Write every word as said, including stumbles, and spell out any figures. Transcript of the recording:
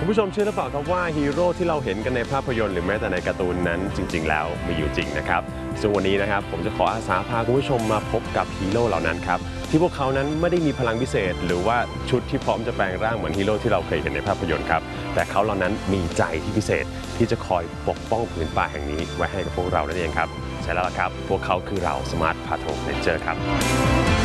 คุณผู้ชมเชื่อหรือเปล่าครับว่าฮีโร่ที่เราเห็นกันในภาพยนตร์หรือแม้แต่ในการ์ตูนนั้นจริงๆแล้วมีอยู่จริงนะครับซึ่งวันนี้นะครับผมจะขออาสาพาคุณผู้ชมมาพบกับฮีโร่เหล่านั้นครับที่พวกเขานั้นไม่ได้มีพลังพิเศษหรือว่าชุดที่พร้อมจะแปลงร่างเหมือนฮีโร่ที่เราเคยเห็นในภาพยนตร์ครับแต่เขาเหล่านั้นมีใจที่พิเศษที่จะคอยปกป้องผืนป่าแห่งนี้ไว้ให้กับพวกเรานั่นเองครับใช่แล้วล่ะครับพวกเขาคือเราสมาร์ทพาโทรเนเจอร์ครับ